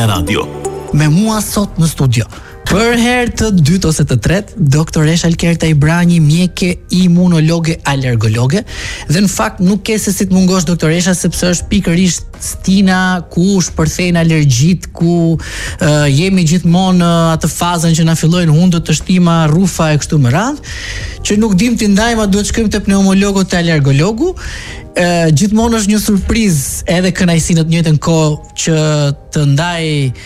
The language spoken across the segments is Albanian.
Radio. Me mua sot në studio, për herë të dytë ose të tretë, doktoresha Alkerta Ibrani, mjeke imunologe alergologe, dhe në fakt nuk ke se si të mungosh doktoresha, sepse është pikërisht stina ku shpërthejnë alergjit, ku jemi gjithmonë në atë fazën që na fillojnë hundët të shtima, rufa e kështu me radhë, që nuk dim t'i ndajmë, duhet shkojmë te pneumologu, te alergologu. Gjithmonë është një surprizë edhe kënaqësi në të njëjtën kohë që të ndaj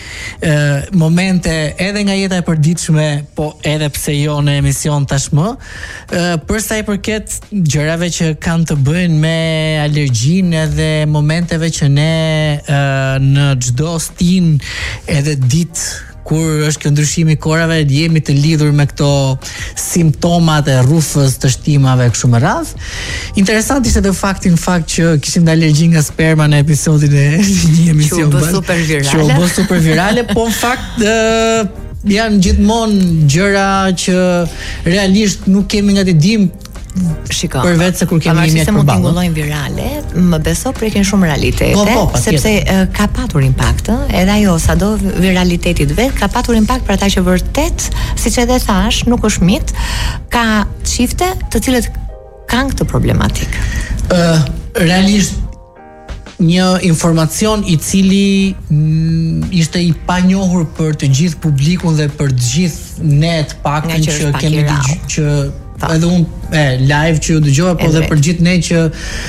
momente edhe nga jeta e përditshme, po edhe pse jo në emision tashmë, për sa i përket gjërave që kanë të bëjnë me alergjinë edhe momenteve që ne në çdo stin edhe ditë kur është kjo ndryshimi i korave, jemi të lidhur me këto simptomat e rrufës të shtimave kështu me radhë. Interesant ishte edhe fakti në fakt që kishim alergji nga sperma në episodin e një emision që u bë super virale, po në fakt janë gjithmonë gjëra që realisht nuk kemi nga të dim. Shiko, për vetë se kur kemi një mund t'ingullojnë virale, më beso prekin shumë realitete, sepse ka patur impakt, edhe ajo sado viralitetit vet ka patur impakt për ata që vërtet, siç edhe thash, nuk është mit, ka çifte të cilët kanë këtë problematik. Realisht një informacion i cili ishte i panjohur për të gjithë publikun dhe për të gjithë ne të paktën që kemi që edhe unë live që ju dëgjova, po dhe për gjithë ne që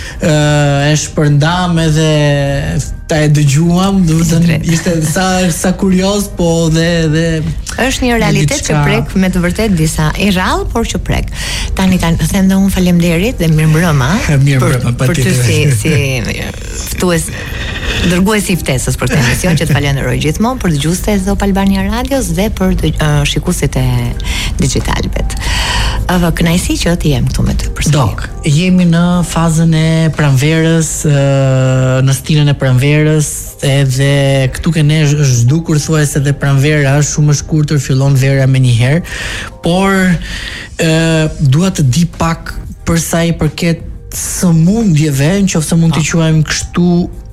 e shpërndam edhe ta e dëgjuam, ishte sa kurioz, po dhe është një realitet që prek me të vërtet disa i rrallë, por që prek. Tani them dhe unë faleminderit dhe mirëmbrëma për ty si ftues, dërguesi i ftesës për këtë emision, që të falenderoj gjithmonë për dëgjuesit e Top Albania Radios dhe për shikuesit e digitalëve. Kënaqësi që të jem këtu me ty përsëri. Dok, jemi në fazën e pranverës, në stilën e pranverës, edhe këtu ke ne është zhdukur thuajse dhe pranvera është shumë e shkurtër, fillon vera me një herë, por dua të di pak për sa i përket sëmundjeve, nëse mund t'i quajmë kështu,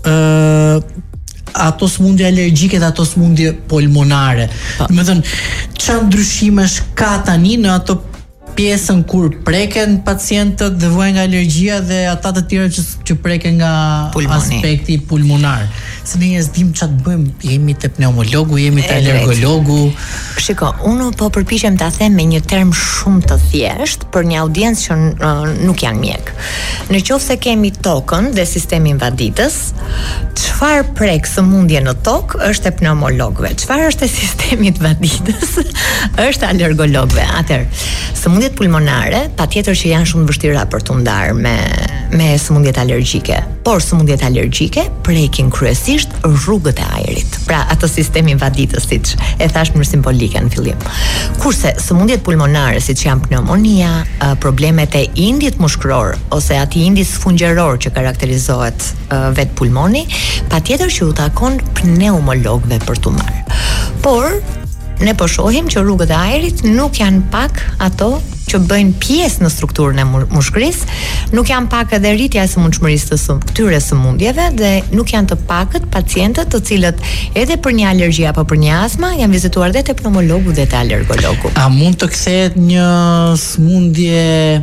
ato sëmundje alergjike dhe ato sëmundje pulmonare. Domethënë, çfarë ndryshimesh ka tani në ato pjesën kur preken pacientët dhe vuajnë nga alergjia dhe ata të tjerë që preken nga aspekti pulmonar. Se ne s'dim çfarë të bëjmë, jemi te pneumologu, jemi te alergologu. Shiko, unë po përpiqem ta them me një term shumë të thjeshtë për një audiencë që nuk janë mjek. Në qoftë se kemi tokën dhe sistemin vaditës, çfarë prek sëmundje në tokë është e pneumologëve. Çfarë është e sistemit vaditës është alergologëve. Atëherë, sëmundjet pulmonare patjetër që janë shumë vështira për t'u ndarë me sëmundjet alergjike. Por sëmundjet alergjike prekin kryesisht rrugët e ajrit. Pra atë sistemin vaditës, siç e thash në simbolike në fillim. Kurse sëmundjet pulmonare, siç janë pneumonia, problemet e indit mushkëror ose atij indi sfungjeror që karakterizohet vet pulmoni, patjetër që u takon pneumologëve për t'u marrë. Por ne po shohim që rrugët e ajrit nuk janë pak ato që bëjnë pjesë në strukturën e mushkërisë, nuk janë pak edhe rritja e sëmundshmërisë të këtyre sëmundjeve dhe nuk janë të pakët pacientët të cilët edhe për një alergji apo për një astma janë vizituar dhe te pneumologu dhe te alergologu. A mund të kthehet një sëmundje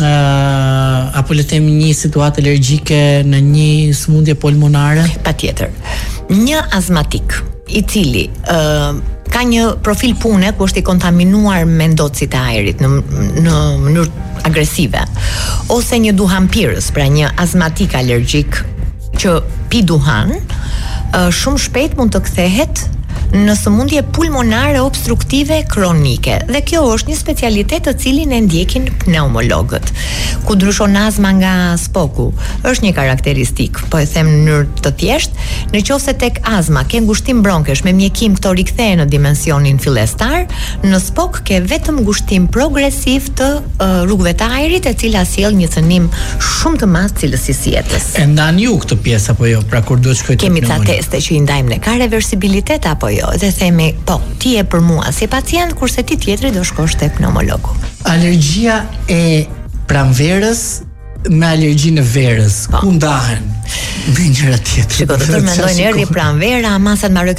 apo le të themi një situatë alergjike në një sëmundje pulmonare? Patjetër. Një azmatik i cili ka një profil pune ku është i kontaminuar me ndotësit e ajrit në mënyrë agresive, ose një duhanpirës, pra një azmatik alergjik që pi duhan, shumë shpejt mund të kthehet në sëmundje pulmonare obstruktive kronike. Dhe kjo është një specialitet të cilin e ndjekin pneumologët. Ku ndryshon astma nga spoku, është një karakteristik, po e them në mënyrë të thjeshtë, nëse tek astma ke ngushtim bronkesh me mjekim këto rikthehen në dimensionin fillestar, në spok ke vetëm ngushtim progresiv të rrugëve të ajrit, e cila sjell një cënim shumë të madh cilësisë jetës. E ndan ju këtë pjesë apo jo? Pra kur duhet shkojë te kemi ca teste që i ndajmë ne, ka reversibilitet apo jo? Dhe themi, po, ti je për mua si pacient, kurse ti tjetri do shkosh te pneumologu. Alergjia e pranverës me alergjinë e verës, ku ndahen me njëra tjetrën? Shiko, doktor, mendojnë erdhi pranvera, masat